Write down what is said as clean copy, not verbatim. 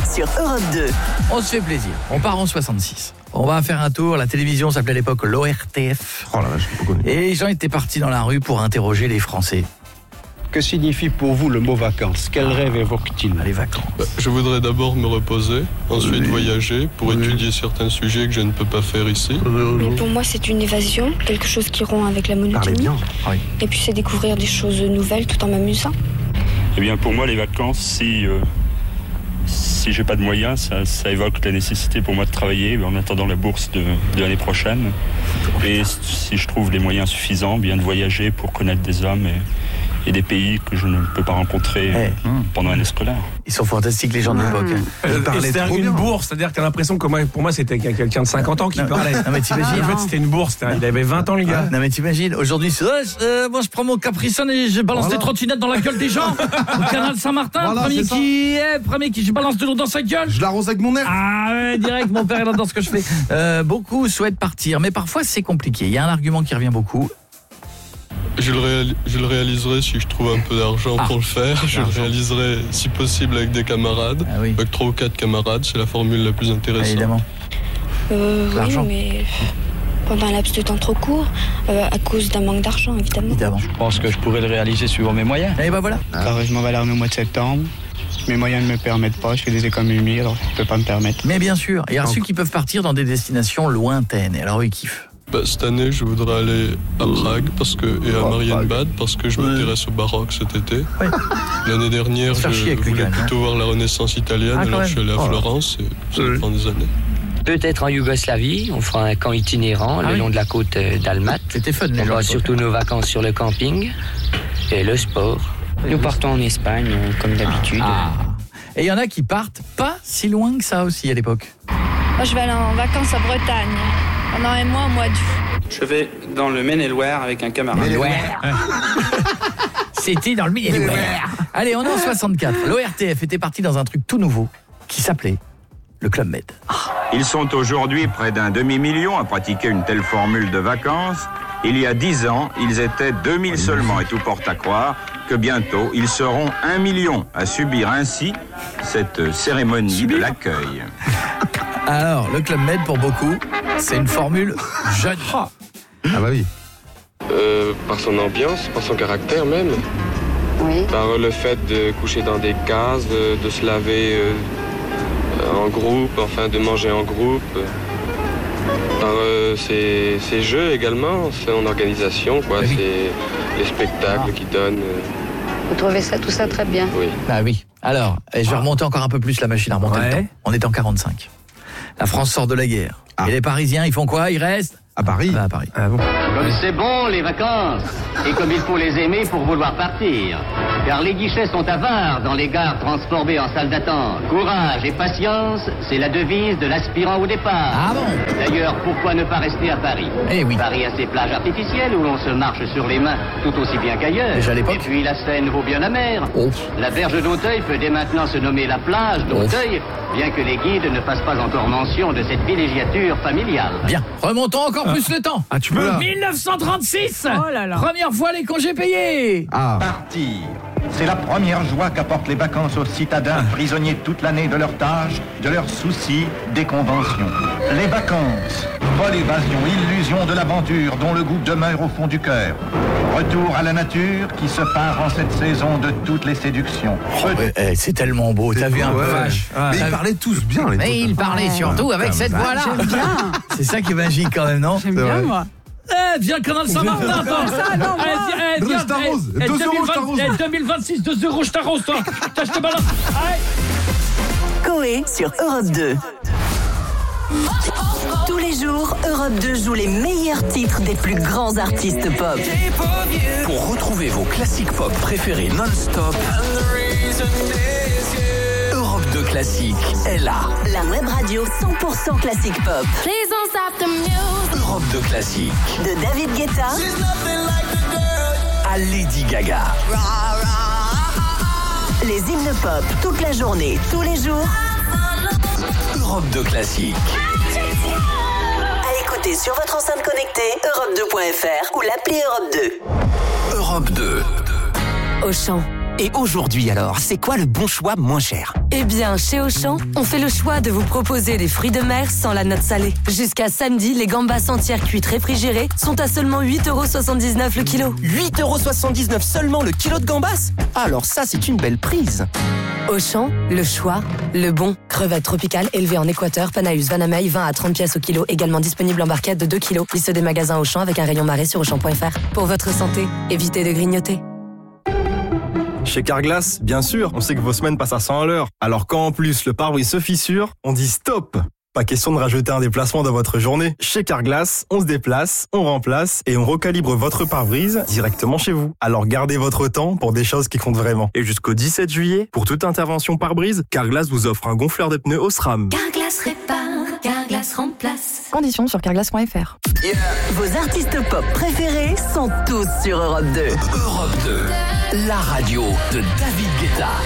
sur Europe 2. On se fait plaisir, on part en 66. On va faire un tour, la télévision s'appelait à l'époque l'ORTF. Oh là là, je l'ai pas connu. Et les gens étaient partis dans la rue pour interroger les Français. Que signifie pour vous le mot vacances? Quel rêve évoque-t-il? Les vacances. Je voudrais d'abord me reposer, ensuite voyager pour étudier certains sujets que je ne peux pas faire ici. Mais pour moi, c'est une évasion, quelque chose qui rompt avec la Parlez monotonie. bien. Oui. Et puis, c'est découvrir des choses nouvelles tout en m'amusant. Eh bien, pour moi, les vacances, si j'ai pas de moyens, ça évoque la nécessité pour moi de travailler en attendant la bourse de l'année prochaine. Et si je trouve les moyens suffisants, bien de voyager pour connaître des hommes et des pays que je ne peux pas rencontrer pendant l'année scolaire. Ils sont fantastiques les gens de l'époque. C'était une bourse, c'est-à-dire que t'as l'impression que pour moi c'était quelqu'un de 50 ans qui parlait. Non mais t'imagines. En fait c'était une bourse, il avait 20 ans le gars. Non mais t'imagines, aujourd'hui c'est moi je prends mon Capricène et je balance des trottinettes dans la gueule des gens. Au canal Saint-Martin, Voilà, premier qui je balance de l'eau dans sa gueule. Je l'arrose avec mon air. Ah ouais, direct, mon père est là dans ce que je fais. Beaucoup souhaitent partir, mais parfois c'est compliqué. Il y a un argument qui revient beaucoup. Je le réaliserai si je trouve un peu d'argent pour le faire. Je le réaliserai si possible avec des camarades. Ah oui. Avec 3 ou 4 camarades, c'est la formule la plus intéressante. Évidemment. Oui, L'argent. mais pendant un laps de temps trop court, à cause d'un manque d'argent, évidemment. Je pense que je pourrais le réaliser suivant mes moyens. Et ben voilà. Car je m'en vais à l'armée au mois de septembre. Mes moyens ne me permettent pas, je fais des économies, alors je ne peux pas me permettre. Mais bien sûr, il y a ceux qui peuvent partir dans des destinations lointaines. Et alors ils kiffent. Cette année, je voudrais aller à Prague et à Marienbad parce que je m'intéresse au baroque cet été. Oui. L'année dernière, Faire chier je avec les voulais gars, plutôt voir la Renaissance italienne, Ah, quand alors je suis allé à même. Florence et ça dépend des années. Peut-être en Yougoslavie, on fera un camp itinérant le long de la côte d'Almat. C'était fun les On gens. va surtout nos vacances sur le camping et le sport. Nous partons en Espagne, comme d'habitude. Et il y en a qui partent pas si loin que ça aussi à l'époque. Moi, je vais aller en vacances à Bretagne pendant un mois au mois d'août. Je vais dans le Maine-et-Loire avec un camarade. C'était dans le milieu. Allez, on est en 64. L'ORTF était parti dans un truc tout nouveau qui s'appelait le Club Med. Ils sont aujourd'hui près d'un demi-million à pratiquer une telle formule de vacances. Il y a 10 ans, ils étaient 2000 seulement et tout porte à croire que bientôt, ils seront 1 million à subir ainsi cette cérémonie de l'accueil. Alors, le Club Med, pour beaucoup, c'est une formule jeune. Ah bah oui. Par son ambiance, par son caractère même. Oui. Par le fait de coucher dans des cases, de se laver en groupe, enfin de manger en groupe. Par ses jeux également, son organisation, quoi, Oui. c'est les spectacles qu'il donne. Vous trouvez tout ça très bien? Oui. Ah oui. Alors, je vais remonter encore un peu plus la machine à remonter le temps. On est en 45. La France sort de la guerre. Et les Parisiens, ils font quoi? Ils restent À Paris. à Paris. Ah bon. Comme c'est bon les vacances, et comme il faut les aimer pour vouloir partir. Car les guichets sont avares dans les gares transformées en salles d'attente. Courage et patience, c'est la devise de l'aspirant au départ. Ah bon? D'ailleurs, pourquoi ne pas rester à Paris? Eh oui. Paris a ses plages artificielles où l'on se marche sur les mains tout aussi bien qu'ailleurs. Déjà à l'époque. Et puis la Seine vaut bien la mer. Oh. La berge d'Auteuil peut dès maintenant se nommer la plage d'Auteuil, bien que les guides ne fassent pas encore mention de cette villégiature familiale. Bien. Remontons encore plus le temps. Ah tu peux 1936. Oh là là. Première fois les congés payés. Ah. Partir. C'est la première joie qu'apportent les vacances aux citadins prisonniers toute l'année de leurs tâches, de leurs soucis, des conventions. Les vacances. Folle évasion, illusion de l'aventure dont le goût demeure au fond du cœur. Retour à la nature qui se pare en cette saison de toutes les séductions. C'est tellement beau. T'as vu un peu? Mais ils parlaient tous bien les Mais deux. il parlait surtout avec cette voix-là. J'aime bien. C'est ça qui est magique quand même, non? J'aime bien, moi. Viens Canal Saint-Martin, toi. Ça, non, moi. Deux, je t'arrose. 2 euros, je t'arrose. 2026, 2 euros, je t'arrose, toi. Je te balance. Coé sur Europe 2. Tous les jours, Europe 2 joue les meilleurs titres des plus grands artistes pop. Pour retrouver vos classiques pop préférés non-stop, Europe 2 Classique est là. La web radio 100% classique pop. Europe 2 Classique De David Guetta à Lady Gaga. les hymnes pop toute la journée, tous les jours. Europe 2 Classique. À écouter sur votre enceinte connectée, europe2.fr ou l'appli Europe 2. Europe 2. Auchan. Et aujourd'hui alors, c'est quoi le bon choix moins cher? Eh bien, chez Auchan, on fait le choix de vous proposer des fruits de mer sans la note salée. Jusqu'à samedi, les gambas entières cuites réfrigérées sont à seulement 8,79€ le kilo. 8,79€ seulement le kilo de gambas? Alors ça, c'est une belle prise. Auchan, le choix, le bon. Crevettes tropicales élevées en Équateur, Panaus, Vanamei, 20 à 30 pièces au kilo, également disponible en barquette de 2 kilos. Liste des magasins Auchan avec un rayon marée sur Auchan.fr. Pour votre santé, évitez de grignoter. Chez Carglass, bien sûr, on sait que vos semaines passent à 100 à l'heure. Alors quand en plus le pare-brise se fissure, on dit stop! Pas question de rajouter un déplacement dans votre journée. Chez Carglass, on se déplace, on remplace et on recalibre votre pare-brise directement chez vous. Alors gardez votre temps pour des choses qui comptent vraiment. Et jusqu'au 17 juillet, pour toute intervention pare-brise, Carglass vous offre un gonfleur de pneus Osram. Carglass répare, Carglass remplace. Conditions sur carglass.fr. Vos artistes pop préférés sont tous sur Europe 2. Europe 2, la radio de David Guetta.